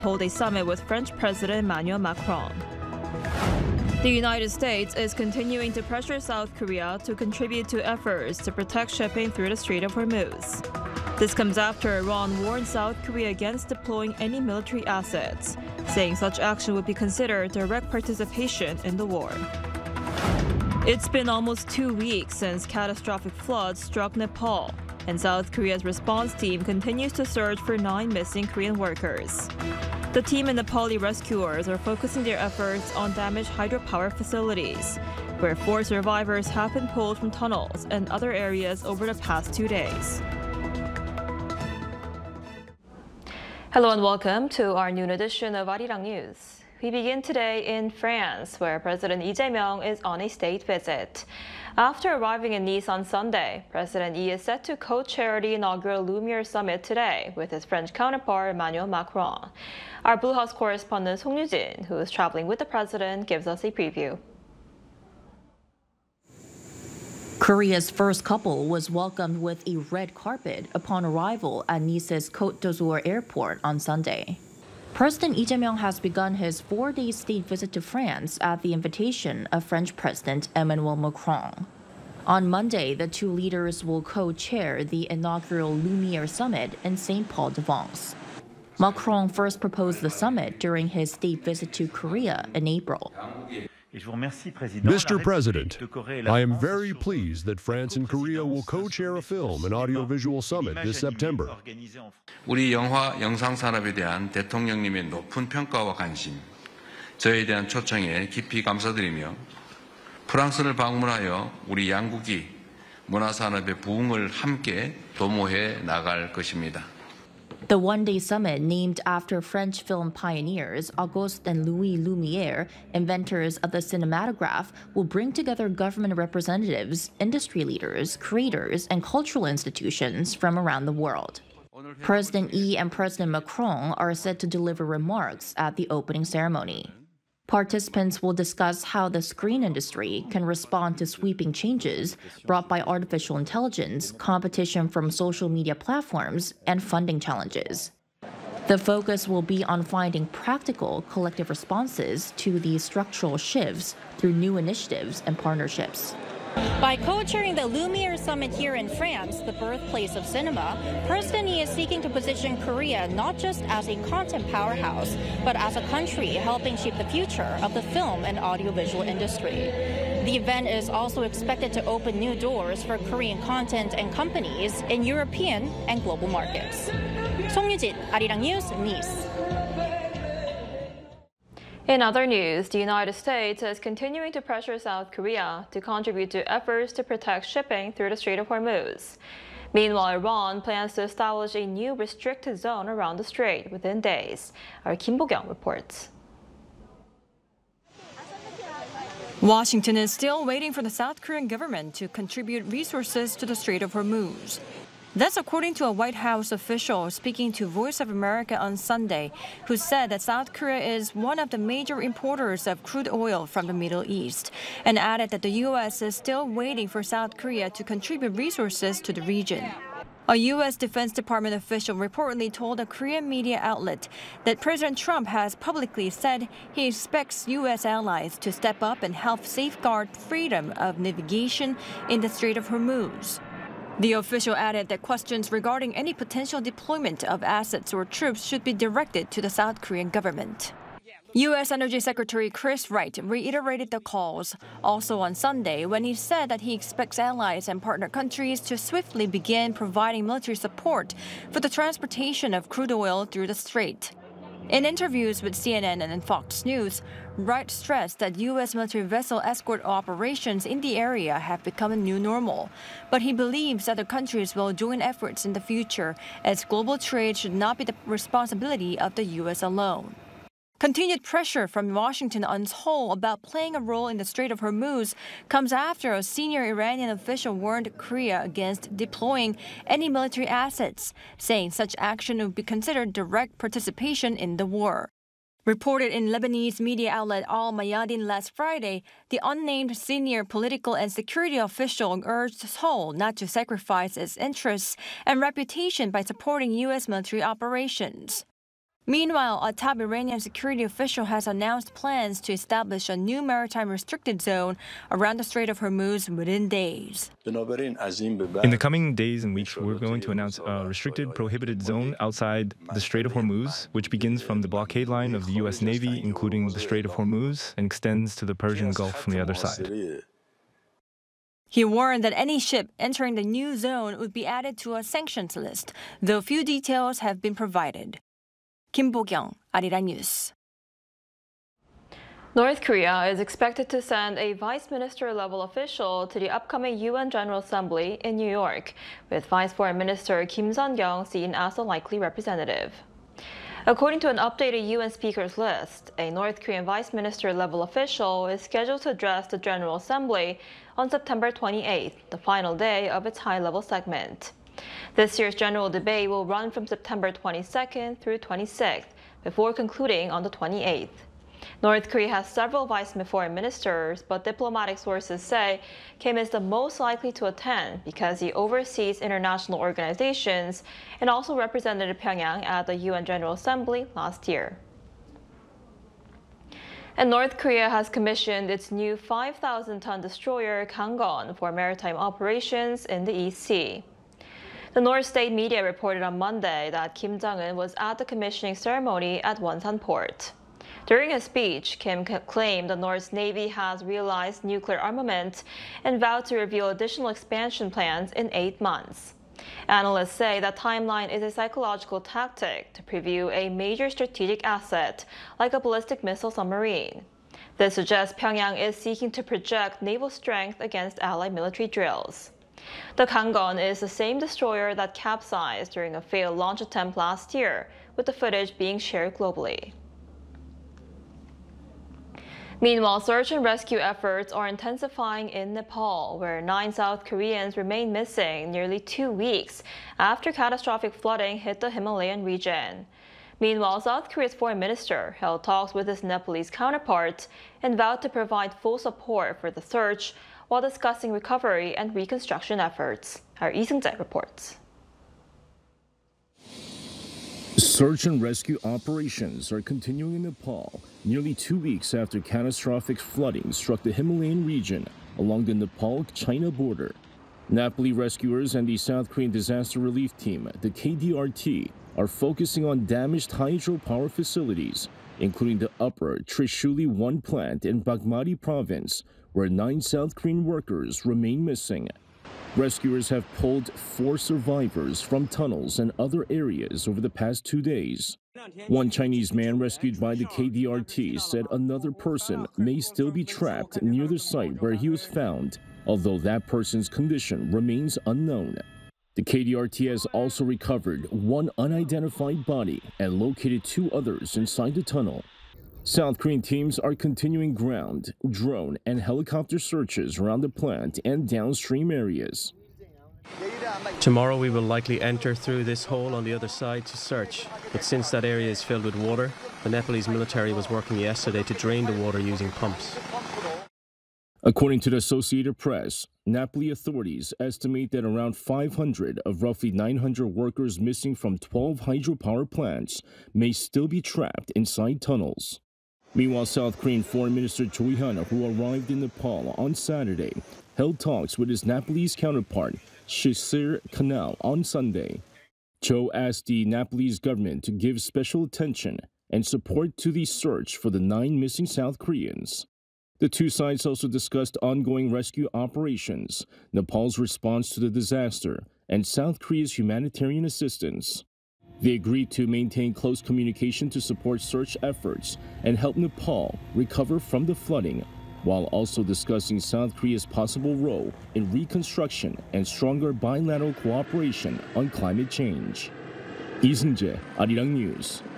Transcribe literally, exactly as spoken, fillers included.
hold a summit with French President Emmanuel Macron. The United States is continuing to pressure South Korea to contribute to efforts to protect shipping through the Strait of Hormuz. This comes after Iran warned South Korea against deploying any military assets, saying such action would be considered direct participation in the war. It's been almost two weeks since catastrophic floods struck Nepal, and South Korea's response team continues to search for nine missing Korean workers. The team and Nepali rescuers are focusing their efforts on damaged hydropower facilities, where four survivors have been pulled from tunnels and other areas over the past two days. Hello and welcome to our noon edition of Arirang News. We begin today in France, where President Lee Jae-myung is on a state visit. After arriving in Nice on Sunday, President Lee is set to co-chair the inaugural Lumiere Summit today with his French counterpart Emmanuel Macron. Our Blue House correspondent Song Yu-jin, who is traveling with the president, gives us a preview. Korea's first couple was welcomed with a red carpet upon arrival at Nice's Côte d'Azur airport on Sunday. President Lee Jae-myung has begun his four-day state visit to France at the invitation of French President Emmanuel Macron. On Monday, the two leaders will co-chair the inaugural Lumiere Summit in Saint Paul-de-Vence. Macron first proposed the summit during his state visit to Korea in April. Mister President, I am very pleased that France and Korea will co-chair a film and audiovisual summit this September. 우리 영화 영상 산업에 대한 대통령님의 높은 평가와 관심, 저에 대한 초청에 깊이 감사드리며 프랑스를 방문하여 우리 양국이 문화 산업의 부흥을 함께 도모해 나갈 것입니다. The one-day summit, named after French film pioneers Auguste and Louis Lumière, inventors of the cinematograph, will bring together government representatives, industry leaders, creators, and cultural institutions from around the world. President Lee and President Macron are set to deliver remarks at the opening ceremony. Participants will discuss how the screen industry can respond to sweeping changes brought by artificial intelligence, competition from social media platforms, and funding challenges. The focus will be on finding practical collective responses to these structural shifts through new initiatives and partnerships. By co-chairing the Lumiere Summit here in France, the birthplace of cinema, President Lee is seeking to position Korea not just as a content powerhouse, but as a country helping shape the future of the film and audiovisual industry. The event is also expected to open new doors for Korean content and companies in European and global markets. Song Yu-jin, Arirang News, Nice. In other news, the United States is continuing to pressure South Korea to contribute to efforts to protect shipping through the Strait of Hormuz. Meanwhile, Iran plans to establish a new restricted zone around the strait within days. Our Kim Bo-kyung reports. Washington is still waiting for the South Korean government to contribute resources to the Strait of Hormuz. That's according to a White House official speaking to Voice of America on Sunday, who said that South Korea is one of the major importers of crude oil from the Middle East, and added that the U S is still waiting for South Korea to contribute resources to the region. A U S Defense Department official reportedly told a Korean media outlet that President Trump has publicly said he expects U S allies to step up and help safeguard freedom of navigation in the Strait of Hormuz. The official added that questions regarding any potential deployment of assets or troops should be directed to the South Korean government. U S Energy Secretary Chris Wright reiterated the calls also on Sunday when he said that he expects allies and partner countries to swiftly begin providing military support for the transportation of crude oil through the strait. In interviews with C N N and Fox News, Wright stressed that U S military vessel escort operations in the area have become a new normal. But he believes other countries will join efforts in the future, as global trade should not be the responsibility of the U S alone. Continued pressure from Washington on Seoul about playing a role in the Strait of Hormuz comes after a senior Iranian official warned Korea against deploying any military assets, saying such action would be considered direct participation in the war. Reported in Lebanese media outlet Al Mayadin last Friday, the unnamed senior political and security official urged Seoul not to sacrifice its interests and reputation by supporting U S military operations. Meanwhile, a top Iranian security official has announced plans to establish a new maritime restricted zone around the Strait of Hormuz within days. In the coming days and weeks, we're going to announce a restricted, prohibited zone outside the Strait of Hormuz, which begins from the blockade line of the U S Navy, including the Strait of Hormuz, and extends to the Persian Gulf from the other side. He warned that any ship entering the new zone would be added to a sanctions list, though few details have been provided. Kim Bo-kyung, Arirang News. North Korea is expected to send a vice minister-level official to the upcoming U N General Assembly in New York, with Vice Foreign Minister Kim Sun-kyung seen as a likely representative. According to an updated U N speakers list, a North Korean vice minister-level official is scheduled to address the General Assembly on September twenty-eighth, the final day of its high-level segment. This year's general debate will run from September twenty-second through twenty-sixth, before concluding on the twenty-eighth. North Korea has several vice foreign ministers, but diplomatic sources say Kim is the most likely to attend because he oversees international organizations and also represented Pyongyang at the U N General Assembly last year. And North Korea has commissioned its new five thousand ton destroyer Kangwon for maritime operations in the East Sea. The North State media reported on Monday that Kim Jong-un was at the commissioning ceremony at Wonsan Port. During his speech, Kim claimed the North's Navy has realized nuclear armament and vowed to reveal additional expansion plans in eight months. Analysts say that timeline is a psychological tactic to preview a major strategic asset like a ballistic missile submarine. This suggests Pyongyang is seeking to project naval strength against allied military drills. The Kangwon is the same destroyer that capsized during a failed launch attempt last year, with the footage being shared globally. Meanwhile, search and rescue efforts are intensifying in Nepal, where nine South Koreans remain missing nearly two weeks after catastrophic flooding hit the Himalayan region. Meanwhile, South Korea's foreign minister held talks with his Nepalese counterpart and vowed to provide full support for the search while discussing recovery and reconstruction efforts. Our Lee Seung-jae reports. Search and rescue operations are continuing in Nepal nearly two weeks after catastrophic flooding struck the Himalayan region along the Nepal-China border. Nepali rescuers and the South Korean disaster relief team, the K D R T, are focusing on damaged hydropower facilities, including the Upper Trishuli one plant in Bagmati province, where nine South Korean workers remain missing. Rescuers have pulled four survivors from tunnels and other areas over the past two days. One Chinese man rescued by the K D R T said another person may still be trapped near the site where he was found, although that person's condition remains unknown. The K D R T has also recovered one unidentified body and located two others inside the tunnel. South Korean teams are continuing ground, drone, and helicopter searches around the plant and downstream areas. Tomorrow we will likely enter through this hole on the other side to search, but since that area is filled with water, the Nepalese military was working yesterday to drain the water using pumps. According to the Associated Press, Nepali authorities estimate that around five hundred of roughly nine hundred workers missing from twelve hydropower plants may still be trapped inside tunnels. Meanwhile, South Korean Foreign Minister Cho Hyun, who arrived in Nepal on Saturday, held talks with his Nepalese counterpart, Shisir Kanal, on Sunday. Cho asked the Nepalese government to give special attention and support to the search for the nine missing South Koreans. The two sides also discussed ongoing rescue operations, Nepal's response to the disaster, and South Korea's humanitarian assistance. They agreed to maintain close communication to support search efforts and help Nepal recover from the flooding, while also discussing South Korea's possible role in reconstruction and stronger bilateral cooperation on climate change. Lee Seung-jae, Arirang News.